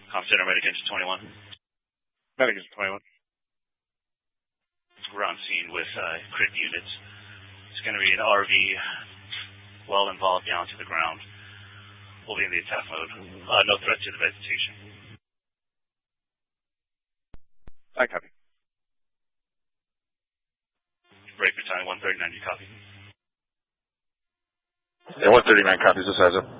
Comm Center, Medic Engine 21. Medic Engine 21. We're on scene with crit units. It's going to be an RV well involved down to the ground. We'll be in the attack mode. No threat to the vegetation. I copy. Break battalion 139, you copy? Yeah, 139 copies, this has it.